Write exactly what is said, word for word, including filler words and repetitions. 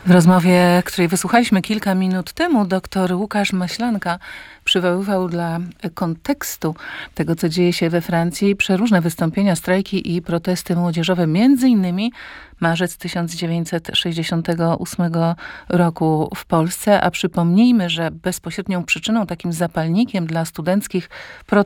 W rozmowie, której wysłuchaliśmy kilka minut temu, dr Łukasz Maślanka przywoływał dla kontekstu tego, co dzieje się we Francji, przeróżne wystąpienia, strajki i protesty młodzieżowe, między innymi marzec tysiąc dziewięćset sześćdziesiątego ósmego roku w Polsce, a przypomnijmy, że bezpośrednią przyczyną, takim zapalnikiem dla studenckich protestów